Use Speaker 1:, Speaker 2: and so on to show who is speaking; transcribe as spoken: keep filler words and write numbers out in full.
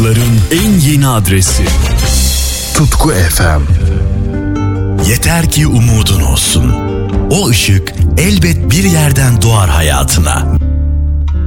Speaker 1: aşkların en yeni adresi Tutku F M.
Speaker 2: Yeter ki umudun olsun. O ışık elbet bir yerden doğar hayatına.